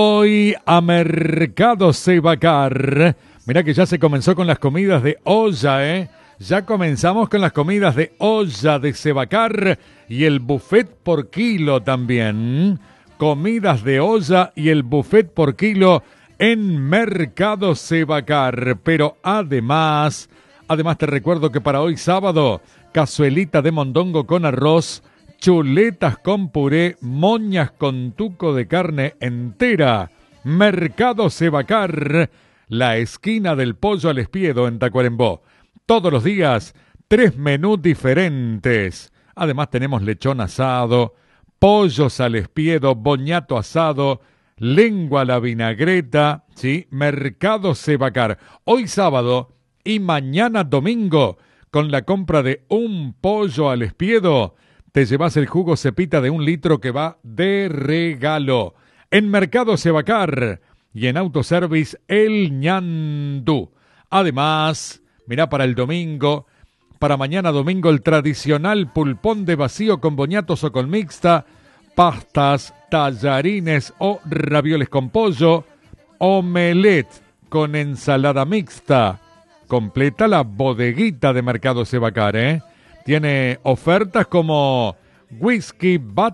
Hoy a Mercado Sebacar. Mirá que ya se comenzó con las comidas de olla, ¿eh? Ya comenzamos con las comidas de olla de Sebacar y el buffet por kilo también. Comidas de olla y el buffet por kilo en Mercado Sebacar. Pero además te recuerdo que para hoy sábado, cazuelita de mondongo con arroz, chuletas con puré, moñas con tuco de carne entera. Mercado Sebacar, la esquina del pollo al espiedo en Tacuarembó. Todos los días, 3 menús diferentes. Además tenemos lechón asado, pollos al espiedo, boñato asado, lengua a la vinagreta, ¿sí? Mercado Sebacar. Hoy sábado y mañana domingo, con la compra de un pollo al espiedo, te llevas el jugo Cepita de 1 litro que va de regalo. En Mercado Sebacar y en Autoservice El Ñandú. Además, mirá, para el domingo, para mañana domingo, el tradicional pulpón de vacío con boñatos o con mixta, pastas, tallarines o ravioles con pollo, omelette con ensalada mixta. Completa la bodeguita de Mercado Sebacar, ¿eh? Tiene ofertas como Whisky Bat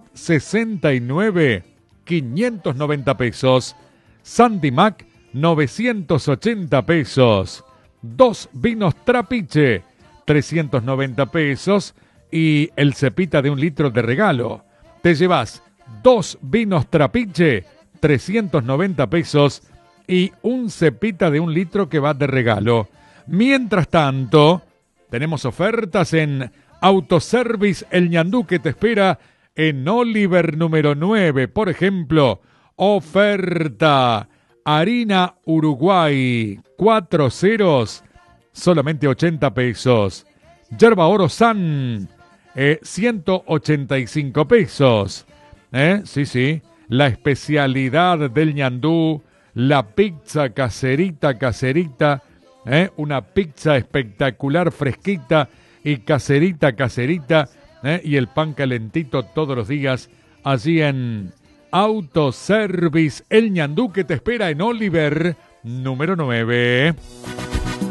69, 590 pesos. Sandy Mac, 980 pesos. 2 vinos Trapiche, 390 pesos. Y el Cepita de 1 litro de regalo. Te llevas 2 vinos Trapiche, 390 pesos. Y un Cepita de 1 litro que va de regalo. Mientras tanto, tenemos ofertas en Autoservice El Ñandú que te espera en Oliver número 9. Por ejemplo, oferta harina Uruguay 4 ceros, solamente 80 pesos. Yerba Oro San, 185 pesos. Sí. La especialidad del Ñandú, la pizza caserita. Una pizza espectacular, fresquita y caserita, y el pan calentito todos los días, allí en Autoservice El Ñandú que te espera en Oliver número 9.